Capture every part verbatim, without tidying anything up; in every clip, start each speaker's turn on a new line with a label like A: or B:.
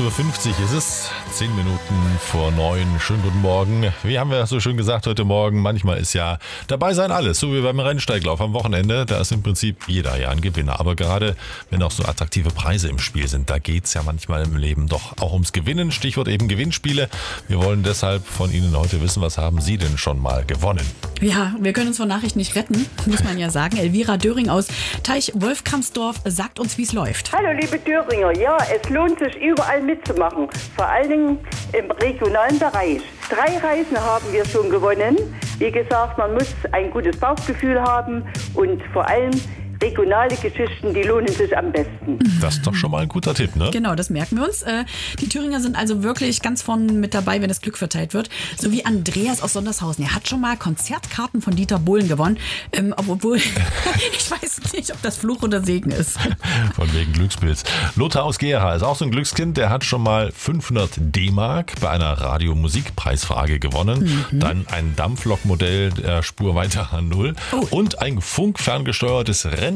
A: acht Uhr fünfzig ist es, zehn Minuten vor neun. Schönen guten Morgen. Wie haben wir so schön gesagt heute Morgen, manchmal ist ja dabei sein alles, so wie beim Rennsteiglauf am Wochenende. Da ist im Prinzip jeder ja ein Gewinner. Aber gerade wenn auch so attraktive Preise im Spiel sind, da geht es ja manchmal im Leben doch auch ums Gewinnen. Stichwort eben Gewinnspiele. Wir wollen deshalb von Ihnen heute wissen, was haben Sie denn schon mal gewonnen?
B: Ja, wir können uns vor Nachrichten nicht retten, muss man ja sagen. Elvira Döring aus Teich-Wolfkamsdorf sagt uns, wie es läuft.
C: Hallo liebe Döringer, ja, es lohnt sich überall mitzumachen, vor allen Dingen im regionalen Bereich. Drei Reisen haben wir schon gewonnen. Wie gesagt, man muss ein gutes Bauchgefühl haben und vor allem regionale Geschichten, die lohnen sich am besten.
A: Das ist doch schon mal ein guter Tipp, ne?
B: Genau, das merken wir uns. Die Thüringer sind also wirklich ganz vorne mit dabei, wenn das Glück verteilt wird. So wie Andreas aus Sondershausen. Er hat schon mal Konzertkarten von Dieter Bohlen gewonnen. Ähm, obwohl, ich weiß nicht, ob das Fluch oder Segen ist.
A: Von wegen Glückspilz. Lothar aus Gera ist auch so ein Glückskind. Der hat schon mal fünfhundert D-Mark bei einer Radiomusikpreisfrage gewonnen. Mhm. Dann ein Dampflokmodell der Spurweite H null oh. und ein funkferngesteuertes Rennauto.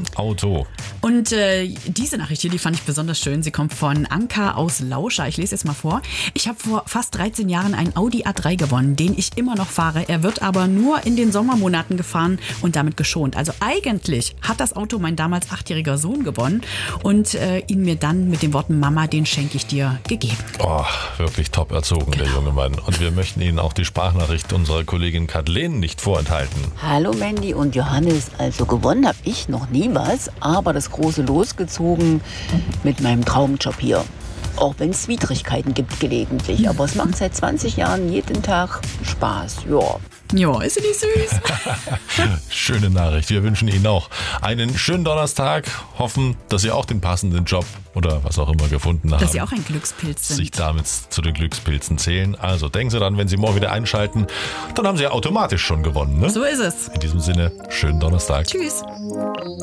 B: Und äh, diese Nachricht hier, die fand ich besonders schön. Sie kommt von Anka aus Lauscha. Ich lese jetzt mal vor. Ich habe vor fast dreizehn Jahren einen Audi A drei gewonnen, den ich immer noch fahre. Er wird aber nur in den Sommermonaten gefahren und damit geschont. Also eigentlich hat das Auto mein damals achtjähriger Sohn gewonnen und äh, ihn mir dann mit den Worten Mama, den schenke ich dir gegeben.
A: Oh, wirklich top erzogen, genau. Der junge Mann. Und wir möchten Ihnen auch die Sprachnachricht unserer Kollegin Kathleen nicht vorenthalten.
D: Hallo Mandy und Johannes. Also gewonnen habe ich noch nie was, aber das große Los gezogen mit meinem Traumjob hier. Auch wenn es Widrigkeiten gibt gelegentlich. Aber es macht seit zwanzig Jahren jeden Tag Spaß. Ja.
B: Ja, ist sie nicht süß?
A: Schöne Nachricht. Wir wünschen Ihnen auch einen schönen Donnerstag. Hoffen, dass Sie auch den passenden Job oder was auch immer gefunden haben.
B: Dass Sie auch ein Glückspilz sind.
A: Sich damit zu den Glückspilzen zählen. Also denken Sie dran, wenn Sie morgen wieder einschalten, dann haben Sie ja automatisch schon gewonnen. Ne?
B: So ist es.
A: In diesem Sinne, schönen Donnerstag.
B: Tschüss.